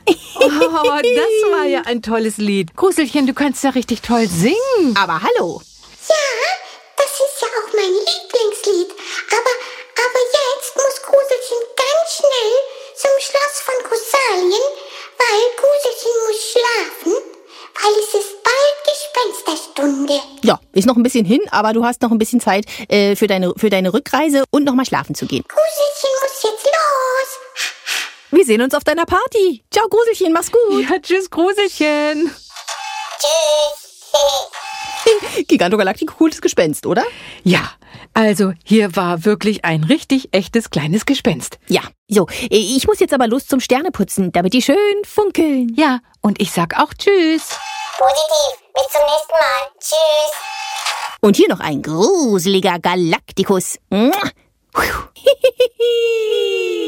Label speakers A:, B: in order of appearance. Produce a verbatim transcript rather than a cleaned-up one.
A: Oh, das war ja ein tolles Lied. Gruselchen, du kannst ja richtig toll singen.
B: Aber hallo.
C: Ja, das ist ja auch mein Lieblingslied. Aber, aber jetzt muss Gruselchen ganz schnell zum Schloss von Grusalien, weil Gruselchen muss schlafen, weil es ist bald Gespensterstunde.
B: Ja, ist noch ein bisschen hin, aber du hast noch ein bisschen Zeit äh, für, deine, für deine Rückreise und noch mal schlafen zu gehen.
C: Gruselchen muss jetzt los.
B: Wir sehen uns auf deiner Party. Ciao, Gruselchen, mach's gut.
A: Ja, tschüss, Gruselchen.
C: Tschüss.
B: Gigantogalaktik, cooles Gespenst, oder?
A: Ja, also hier war wirklich ein richtig echtes kleines Gespenst.
B: Ja, so. Ich muss jetzt aber los zum Sterneputzen, damit die schön funkeln.
A: Ja, und ich sag auch tschüss.
C: Positiv. Bis zum nächsten Mal. Tschüss.
B: Und hier noch ein gruseliger Galaktikus. Mua.